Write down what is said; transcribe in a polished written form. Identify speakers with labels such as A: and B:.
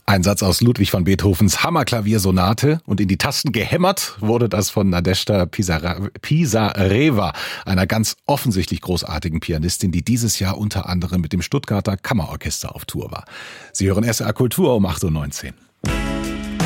A: Ein Satz aus Ludwig van Beethovens Hammerklaviersonate und in die Tasten gehämmert wurde das von Nadezhda Pisareva, einer ganz offensichtlich großartigen Pianistin, die dieses Jahr unter anderem mit dem Stuttgarter Kammerorchester auf Tour war. Sie hören SR Kultur um 8:19 Uhr.